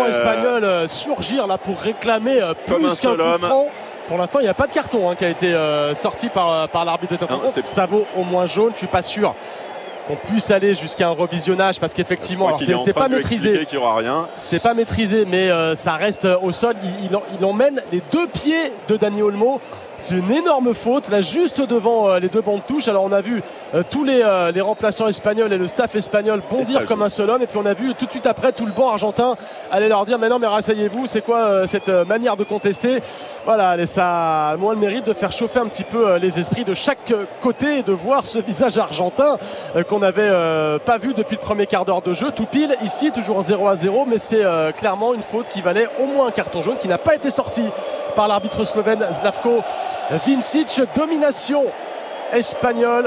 l'attaquant espagnol surgir là pour réclamer plus qu'un coup franc. Pour l'instant, il n'y a pas de carton qui a été sorti par l'arbitre de cette rencontre. Ça vaut au moins jaune. Je ne suis pas sûr qu'on puisse aller jusqu'à un revisionnage parce qu'effectivement, c'est pas maîtrisé. C'est pas maîtrisé, mais ça reste au sol. Il emmène les 2 pieds de Dani Olmo. C'est une énorme faute là juste devant les 2 bancs de touche. Alors on a vu tous les remplaçants espagnols et le staff espagnol bondir comme un seul homme, et puis on a vu tout de suite après tout le banc argentin aller leur dire mais non mais rasseyez-vous, c'est quoi cette manière de contester. Voilà, ça a moins le mérite de faire chauffer un petit peu les esprits de chaque côté et de voir ce visage argentin qu'on n'avait pas vu depuis le premier quart d'heure de jeu. Tout pile ici, toujours 0-0, mais c'est clairement une faute qui valait au moins un carton jaune qui n'a pas été sorti par l'arbitre slovène Slavko Vincic. Domination espagnole,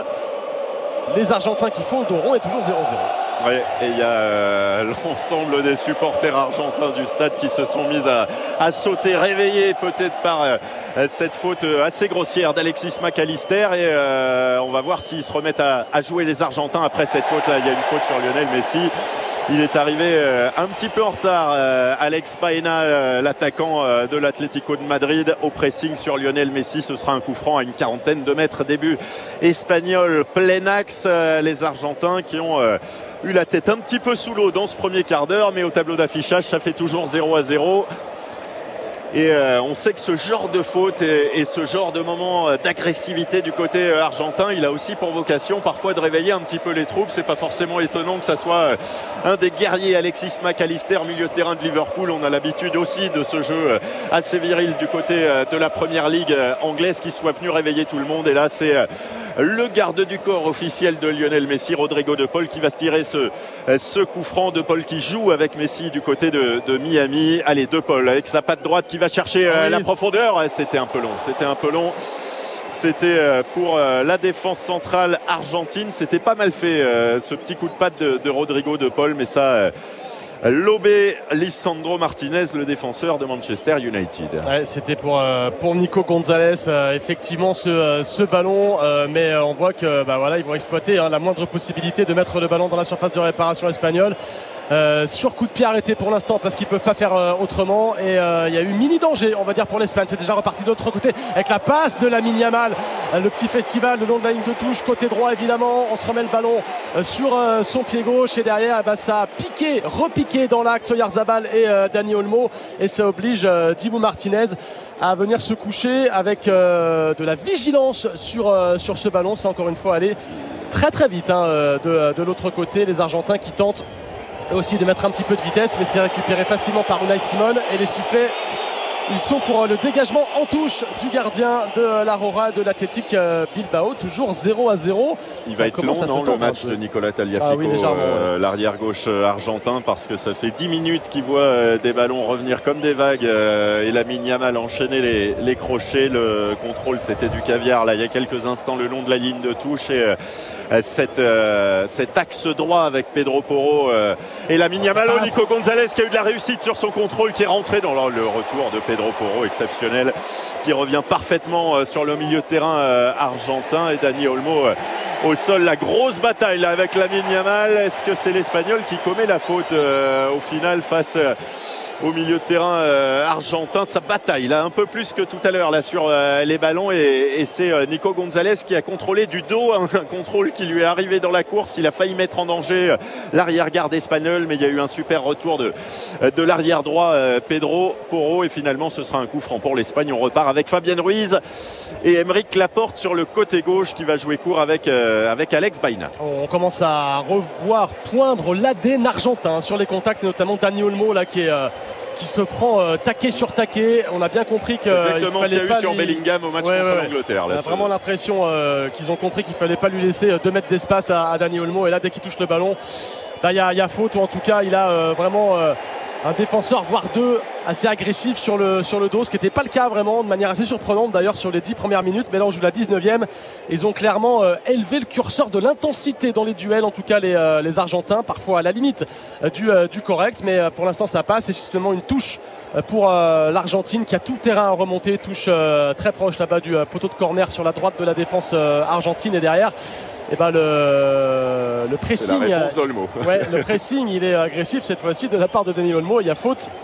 les Argentins qui font le dos rond, et toujours 0-0. Ouais, et il y a l'ensemble des supporters argentins du stade qui se sont mis à sauter, réveillés peut-être par cette faute assez grossière d'Alexis McAllister, et on va voir s'ils se remettent à jouer les Argentins après cette faute là. Il y a une faute sur Lionel Messi. Il est arrivé un petit peu en retard, Alex Baena, l'attaquant de l'Atlético de Madrid, au pressing sur Lionel Messi. Ce sera un coup franc à une quarantaine de mètres. Début espagnol, plein axe. Les Argentins qui ont eu la tête un petit peu sous l'eau dans ce premier quart d'heure, mais au tableau d'affichage, ça fait toujours 0-0. Et on sait que ce genre de faute et ce genre de moment d'agressivité du côté argentin, il a aussi pour vocation parfois de réveiller un petit peu les troupes. C'est pas forcément étonnant que ça soit un des guerriers, Alexis McAllister, milieu de terrain de Liverpool. On a l'habitude aussi de ce jeu assez viril du côté de la première ligue anglaise, qui soit venu réveiller tout le monde. Et là, c'est le garde du corps officiel de Lionel Messi, Rodrigo De Paul, qui va se tirer ce coup franc. De Paul qui joue avec Messi du côté de Miami. Allez, De Paul avec sa patte droite qui va chercher la profondeur. C'était un peu long. C'était pour la défense centrale argentine. C'était pas mal fait, ce petit coup de patte de Rodrigo De Paul, mais ça lobé Lisandro Martinez, le défenseur de Manchester United. Ouais, c'était pour Nico Gonzalez, effectivement ce ballon, mais on voit que voilà, ils vont exploiter la moindre possibilité de mettre le ballon dans la surface de réparation espagnole. Sur coup de pied arrêté pour l'instant parce qu'ils peuvent pas faire autrement, et il y a eu mini danger, on va dire, pour l'Espagne. C'est déjà reparti de l'autre côté avec la passe de Lamine Yamal, le petit festival le long de la ligne de touche, côté droit évidemment. On se remet le ballon sur son pied gauche, et derrière ça a repiqué dans l'axe Oyarzabal et Dani Olmo, et ça oblige Dibu Martinez à venir se coucher avec de la vigilance sur ce ballon. C'est encore une fois aller très très vite de l'autre côté, les Argentins qui tentent aussi de mettre un petit peu de vitesse, mais c'est récupéré facilement par Unai Simon, et les sifflets, ils sont pour le dégagement en touche du gardien de l'Aurora de l'Athletic Bilbao. Toujours 0-0. Il va être long, le match de Nicolas Tagliafico, l'arrière gauche argentin, parce que ça fait 10 minutes qu'il voit des ballons revenir comme des vagues, et Lamine Yamal enchaîner les crochets. Le contrôle, c'était du caviar là il y a quelques instants le long de la ligne de touche, et cet axe droit avec Pedro Porro et Lamine Yamal. Nico Gonzalez qui a eu de la réussite sur son contrôle, qui est rentré dans le retour de Pedro Porro exceptionnel, qui revient parfaitement sur le milieu de terrain argentin, et Dani Olmo au sol. La grosse bataille là avec Lamine Yamal. Est-ce que c'est l'Espagnol qui commet la faute au final face au milieu de terrain argentin? Ça bataille là un peu plus que tout à l'heure là sur les ballons, et c'est Nico Gonzalez qui a contrôlé du dos, un contrôle qui lui est arrivé dans la course. Il a failli mettre en danger l'arrière-garde espagnol, mais il y a eu un super retour de l'arrière droit Pedro Porro, et finalement ce sera un coup franc pour l'Espagne. On repart avec Fabien Ruiz et Aymeric Laporte sur le côté gauche, qui va jouer court avec Alex Baena. On commence à revoir poindre l'ADN argentin sur les contacts, notamment Dani Olmo là qui se prend taquet sur taquet. On a bien compris que exactement ce qu'il y a eu sur Bellingham au match contre l'Angleterre. On a vraiment l'impression qu'ils ont compris qu'il fallait pas lui laisser 2 mètres d'espace à Dani Olmo, et là dès qu'il touche le ballon, il y a faute, ou en tout cas il a vraiment un défenseur voire 2 assez agressif sur le dos, ce qui n'était pas le cas vraiment, de manière assez surprenante d'ailleurs sur les 10 premières minutes. Mais là on joue la 19e. Ils ont clairement élevé le curseur de l'intensité dans les duels, en tout cas les Argentins, parfois à la limite du correct, mais pour l'instant ça passe. Et justement une touche pour l'Argentine qui a tout le terrain à remonter, touche très proche là-bas du poteau de corner sur la droite de la défense argentine, et derrière le pressing, le pressing, il est agressif cette fois-ci de la part de Dani Olmo. Il y a faute